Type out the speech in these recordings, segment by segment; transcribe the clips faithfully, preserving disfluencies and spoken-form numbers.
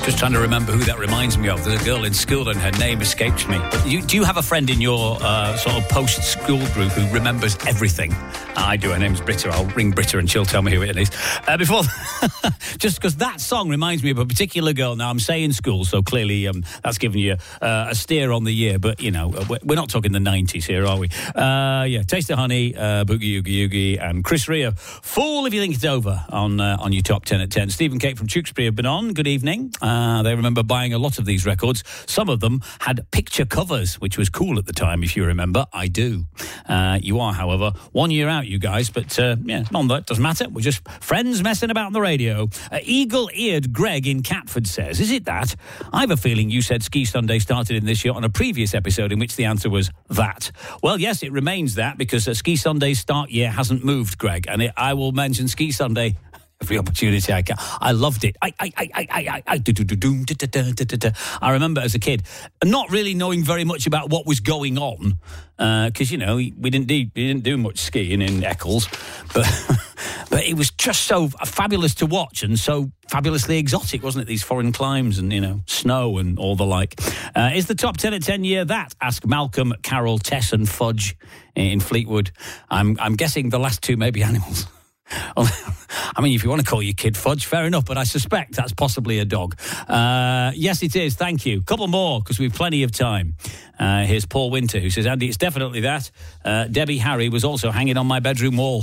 Just trying to remember who that reminds me of. There's a girl in school and her name escapes me. But you, do you have a friend in your uh, sort of post-school group who remembers everything? I do. Her name's Britta. I'll ring Britta and she'll tell me who it is. Uh, before, just because that song reminds me of a particular girl. Now, I'm saying school, so clearly um, that's giving you uh, a steer on the year. But, you know, we're not talking the nineties here, are we? Uh, yeah, Taste of Honey, uh, Boogie Oogie Oogie, and Chris Rea. Fool if you think it's over on uh, on your top ten at ten. Steve and Kate from Tewkesbury have been on. Good evening. Uh, they remember buying a lot of these records. Some of them had picture covers, which was cool at the time, if you remember. I do. Uh, you are, however, one year out, you guys, but uh, yeah, none of that doesn't matter. We're just friends messing about on the radio. Uh, Eagle-eared Greg in Catford says, is it that? I have a feeling you said Ski Sunday started in this year on a previous episode in which the answer was that. Well, yes, it remains that because uh, Ski Sunday's start year hasn't moved, Greg, and it, I will mention Ski Sunday every opportunity I can. I loved it. I, I, I, I, I, I, do, do, do, do, da, da, da, da, da. I remember as a kid, not really knowing very much about what was going on, because uh, you know we didn't do we didn't do much skiing in Eccles, but but it was just so fabulous to watch and so fabulously exotic, wasn't it? These foreign climes and you know snow and all the like. Uh, is the top ten at ten year that? Ask Malcolm, Carol, Tess, and Fudge in Fleetwood. I'm I'm guessing the last two may be animals. I mean, if you want to call your kid Fudge, fair enough, but I suspect that's possibly a dog. Uh, yes, it is. Thank you. Couple more, because we've plenty of time. Uh, here's Paul Winter, who says, Andy, it's definitely that. Uh, Debbie Harry was also hanging on my bedroom wall.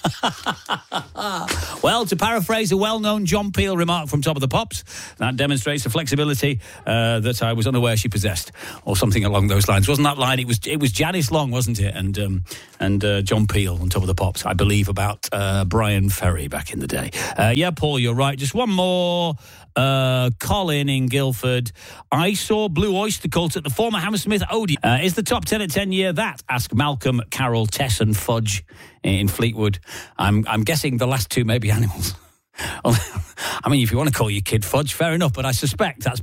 Well, to paraphrase a well-known John Peel remark from Top of the Pops, that demonstrates the flexibility uh, that I was unaware she possessed, or something along those lines. Wasn't that line? It was it was Janice Long, wasn't it? And um, and uh, John Peel on Top of the Pops, I believe, about uh, Brian Ferry back in the day. Uh, yeah, Paul, you're right. Just one more. Uh, Colin in Guildford. I saw Blue Oyster Cult at the former Hammersmith Odeon. Uh, is the top ten at ten year that? Ask Malcolm, Carol, Tess, and Fudge in Fleetwood. I'm I'm guessing the last two may be animals. I mean, if you want to call your kid Fudge, fair enough, but I suspect that's